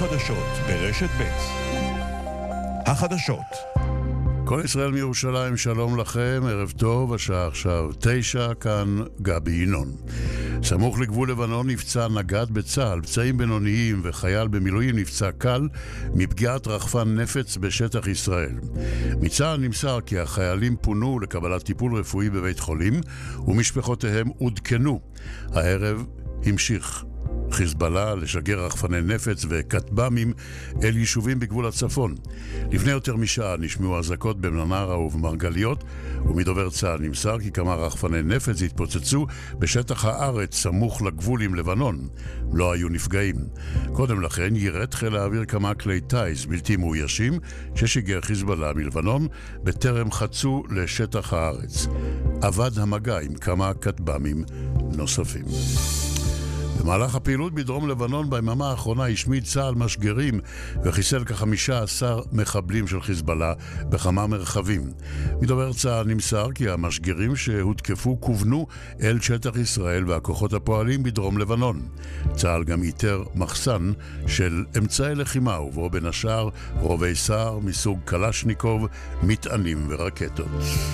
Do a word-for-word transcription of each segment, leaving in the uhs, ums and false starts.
חדשות ברשת ב'. החדשות. כל ישראל מירושלים, שלום לכם, ערב טוב, השעה עכשיו תשע, כאן גבי ינון. סמוך לגבול לבנון נפצע נגד בצה"ל, פצעים בינוניים וחייל במילואים נפצע קל מפגיעת רחפן נפץ בשטח ישראל. מצה"ל נמסר כי החיילים פונו לקבלת טיפול רפואי בבית חולים ומשפחותיהם עודכנו. הערב המשיך חיזבאללה לשגר רחפני נפץ וכטב"מים אל יישובים בגבול הצפון. לפני יותר משעה נשמעו אזעקות במנרה ובמרגליות, ומדובר צה"ל נמסר כי כמה רחפני נפץ התפוצצו בשטח הארץ סמוך לגבול עם לבנון. לא היו נפגעים. קודם לכן ירד חיל האוויר כמה כלי טייס בלתי מאוישים ששיגר חיזבאללה מלבנון בטרם חצו לשטח הארץ. עבד המגע עם כמה כטב"מים נוספים. במהלך הפעילות בדרום לבנון ביממה האחרונה השמיד צה"ל משגרים וחיסל כ-חמישה עשר מחבלים של חיזבאללה בכמה מרחבים. מדובר צה"ל נמסר כי המשגרים שהותקפו כוונו אל שטח ישראל והכוחות הפועלים בדרום לבנון. צה"ל גם איתר מחסן של אמצעי לחימה ובו בין השאר רובי סער מסוג קלשניקוב, מטענים ורקטות.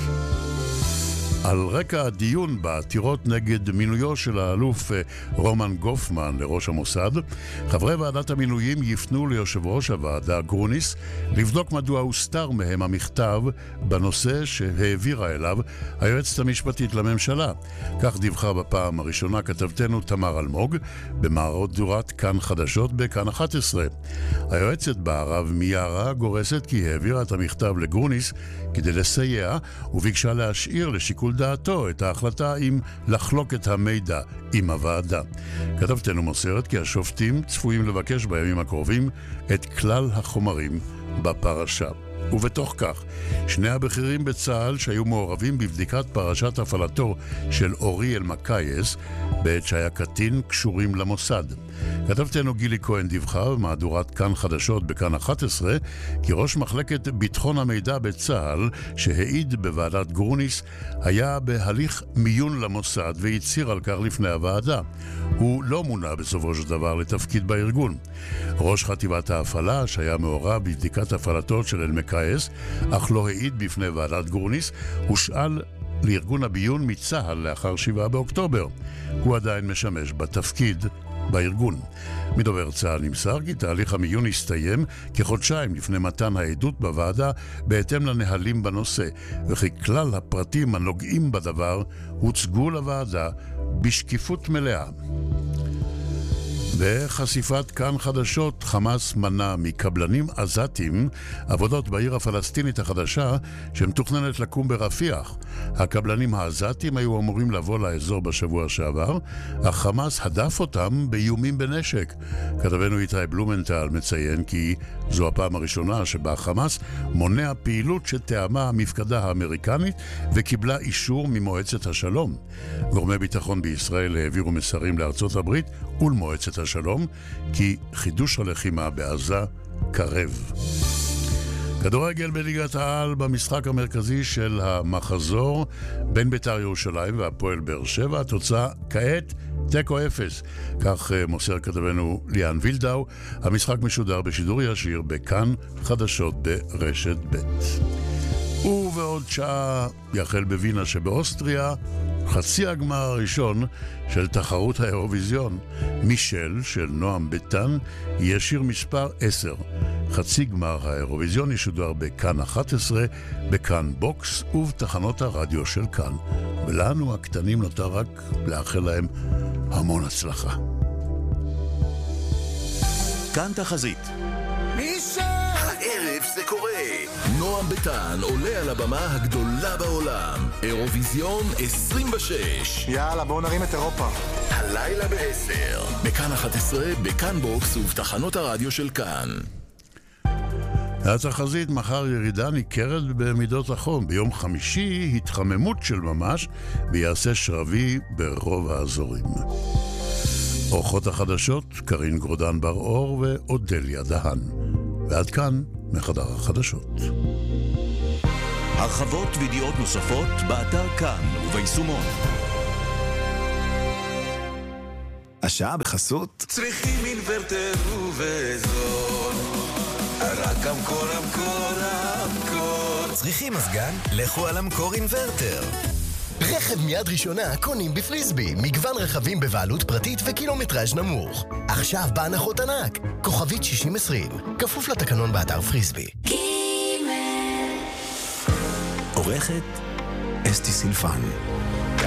על רקע הדיון בעתירות נגד מינויו של האלוף רומן גופמן לראש המוסד, חברי ועדת המינויים יפנו ליושב ראש הוועדה גרוניס לבדוק מדוע הוסתר מהם המכתב בנושא שהעבירה אליו היועצת המשפטית לממשלה. כך דיווחה בפעם הראשונה כתבתנו תמר אלמוג במהדורת כאן חדשות בכאן אחת עשרה. היועצת בערב מיארה גורסת כי העבירה את המכתב לגרוניס כדי לסייע וביקשה להשאיר לשיקול דעתו את ההחלטה אם לחלוק את המידע עם הוועדה. כתבתנו מוסרת כי השופטים צפויים לבקש בימים הקרובים את כלל החומרים בפרשה. ובתוך כך, שני הבכירים בצה"ל שהיו מעורבים בבדיקת פרשת הפעלתו של אורי אלמקייס בעת שהיה קטין קשורים למוסד. כתבתנו גילי כהן דיווחה במהדורת כאן חדשות בכאן אחת עשרה כי ראש מחלקת ביטחון המידע בצה"ל שהעיד בוועדת גרוניס היה בהליך מיון למוסד והצהיר על כך לפני הוועדה. הוא לא מונה בסופו של דבר לתפקיד בארגון. ראש חטיבת ההפעלה שהיה מעורב בבדיקת הפעלתו של אלמקייס אך לא העיד בפני ועדת גרוניס הושאל לארגון הביון מצה"ל לאחר שבעה באוקטובר. הוא עדיין משמש בתפקיד בארגון. מדובר צה"ל נמסר כי תהליך המיון הסתיים כחודשיים לפני מתן העדות בוועדה בהתאם לנהלים בנושא, וכי כלל הפרטים הנוגעים בדבר הוצגו לוועדה בשקיפות מלאה. בחשיפת כאן חדשות, חמאס מנע מקבלנים עזתים עבודות בעיר הפלסטינית החדשה שמתוכננת לקום ברפיח. הקבלנים העזתים היו אמורים לבוא לאזור בשבוע שעבר, אך חמאס הדף אותם באיומים בנשק. כתבנו איתי בלומנטל מציין כי זו הפעם הראשונה שבה חמאס מונע פעילות שתאמה המפקדה האמריקנית וקיבלה אישור ממועצת השלום. גורמי ביטחון בישראל העבירו מסרים לארצות הברית ולמועצת השלום כי חידוש הלחימה בעזה קרב. כדורגל בליגת העל במשחק המרכזי של המחזור בין בית"ר ירושלים והפועל באר שבע, התוצאה כעת תיקו אפס. כך מוסר כתבנו ליאן וילדאו. המשחק משודר בשידור ישיר בכאן חדשות ברשת ב'. ובעוד שעה יחל בווינה שבאוסטריה חצי הגמר הראשון של תחרות האירוויזיון. מישל של נועם ביטן יהיה שיר מספר עשר. חצי גמר האירוויזיון ישודר בכאן אחת עשרה, בכאן בוקס ובתחנות הרדיו של כאן. ולנו הקטנים נותר רק לאחל להם המון הצלחה. כאן תחזית. הערב זה קורה. נועם ביטן עולה על הבמה הגדולה בעולם. אירוויזיון עשרים ושש. יאללה, בואו נרים את אירופה. הלילה בעשר. בכאן אחת עשרה, בכאן בוקס ובתחנות הרדיו של כאן. התחזית, מחר ירידה ניכרת במידות החום. ביום חמישי התחממות של ממש ויעשה שרבי ברוב האזורים. אורחות החדשות, קרין גרודן בר אור ואודליה דהן. ועד כאן מחדר החדשות. הרחבות וידיעות נוספות באתר כאן וביישומון. השעה בחסות צריכים אינוורטר ובזול, רק המקור המקור המקור. צריכים מזגן? לכו על המקור אינוורטר. רכב מיד ראשונה קונים בפריסבי, מגוון רכבים בבעלות פרטית וקילומטראז' נמוך. עכשיו בהנחות ענק, כוכבית שישים עשרים, כפוף לתקנון באתר פריסבי. עורכת אסתי סילפן.